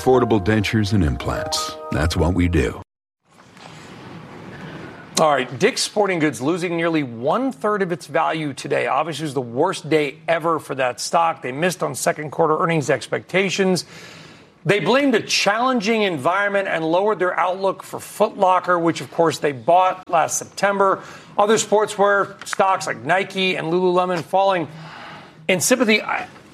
affordable dentures and implants. That's what we do. All right, Dick's Sporting Goods losing nearly 1/3 of its value today. Obviously, it was the worst day ever for that stock. They missed on second quarter earnings expectations. They blamed a challenging environment and lowered their outlook for Foot Locker, which, of course, they bought last September. Other sportswear stocks like Nike and Lululemon falling in sympathy.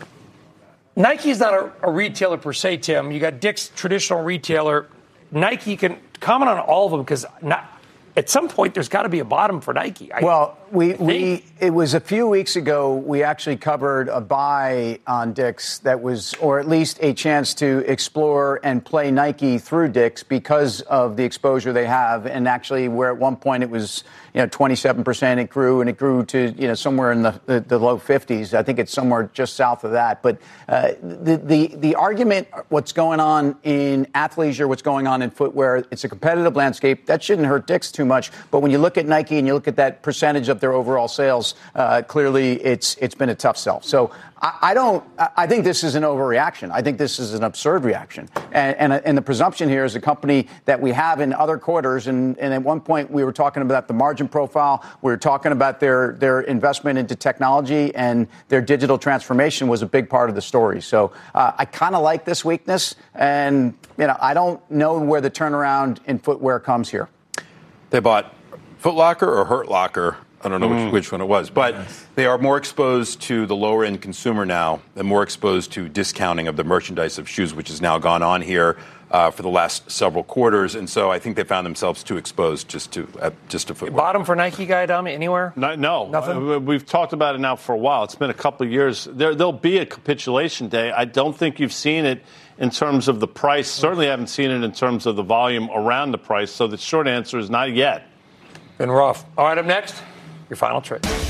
Nike is not a retailer per se, Tim. You got Dick's, traditional retailer. Nike, can comment on all of them because at some point there's got to be a bottom for Nike. It was a few weeks ago we actually covered a buy on Dick's that was, or at least a chance to explore and play Nike through Dick's because of the exposure they have, and actually where at one point it was 27%, it grew to somewhere in the low 50s. I think it's somewhere just south of that. But the argument, what's going on in athleisure, what's going on in footwear, it's a competitive landscape that shouldn't hurt Dick's too much. But when you look at Nike and you look at that percentage of their overall sales, clearly it's been a tough sell. So I think this is an overreaction. I think this is an absurd reaction. And the presumption here is a company that we have in other quarters. And at one point we were talking about the margin profile. We were talking about their investment into technology, and their digital transformation was a big part of the story. So I kind of like this weakness. And, I don't know where the turnaround in footwear comes here. They bought Foot Locker or Hurt Locker. I don't know which one it was, but they are more exposed to the lower end consumer now and more exposed to discounting of the merchandise of shoes, which has now gone on here for the last several quarters. And so I think they found themselves too exposed just to footwear. Bottom for Nike, Guy Adami, anywhere? No. Nothing? We've talked about it now for a while. It's been a couple of years. There'll be a capitulation day. I don't think you've seen it in terms of the price. Certainly haven't seen it in terms of the volume around the price. So the short answer is not yet. Been rough. All right, up next, your final trade.